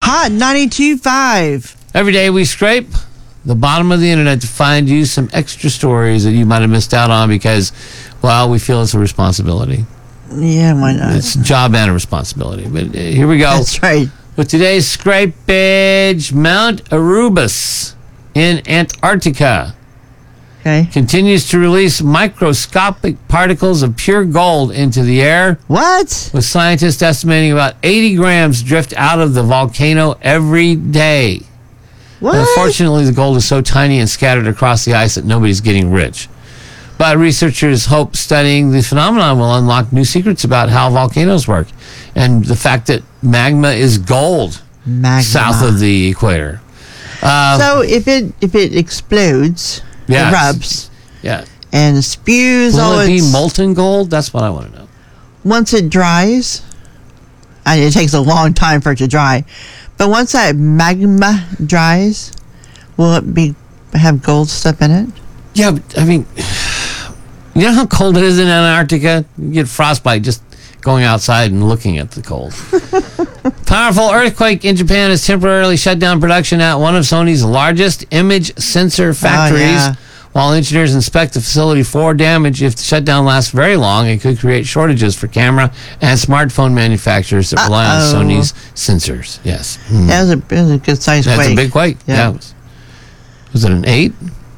Hot 92.5. Every day we scrape the bottom of the internet to find you some extra stories that you might have missed out on because, well, we feel it's a responsibility. Yeah, why not? It's a job and a responsibility. But here we go. That's right. With today's scrapage, Mount Erebus in Antarctica Okay. continues to release microscopic particles of pure gold into the air, What? with scientists estimating about 80 grams drift out of the volcano every day. What? Unfortunately, the gold is so tiny and scattered across the ice that nobody's getting rich. But researchers hope studying the phenomenon will unlock new secrets about how volcanoes work and the fact that magma is gold Magma. south of the equator. So if it explodes, Yes. erupts, Yeah. and spews Will all it be its... molten gold? That's what I want to know. Once it dries, and it takes a long time for it to dry, but once that magma dries, will it have gold stuff in it? Yeah, but, I mean, you know how cold it is in Antarctica? You get frostbite just going outside and looking at the cold. Powerful earthquake in Japan has temporarily shut down production at one of Sony's largest image sensor factories. yeah. While engineers inspect the facility for damage, if the shutdown lasts very long, it could create shortages for camera and smartphone manufacturers that rely on Sony's sensors. Yes. Yeah, it was a good size That's quake. a big quake. Yeah. Yeah. Was it an 8?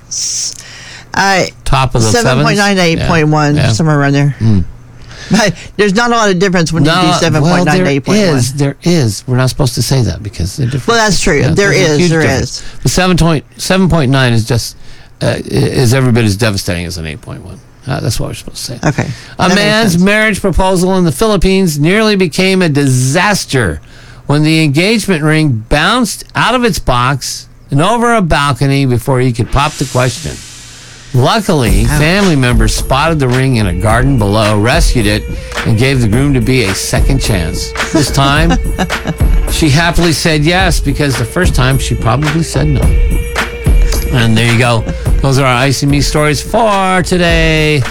Top of the 7.9 to 8.1, Yeah. somewhere around there. But there's not a lot of difference when you do 7.9 to 8.1. There is. We're not supposed to say that because they're different. Well, that's true. Yeah, There there's a is, huge there difference. is. But 7.9 is just is every bit as devastating as an 8.1. That's what we're supposed to say. Okay. A That makes man's sense. marriage proposal in the Philippines nearly became a disaster when the engagement ring bounced out of its box and over a balcony before he could pop the question. Luckily, family members spotted the ring in a garden below, rescued it, and gave the groom-to-be a second chance. This time, she happily said yes because the first time she probably said no. And there you go. Those are our Icy Me stories for today.